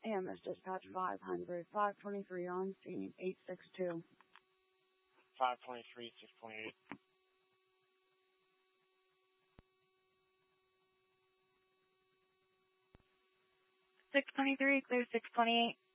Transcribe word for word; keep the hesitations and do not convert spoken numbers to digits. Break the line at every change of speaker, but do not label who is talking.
A M S dispatch five hundred, five twenty-three on scene, eight six two.
five twenty-three, six twenty-eight.
six twenty-three, clear six twenty-eight.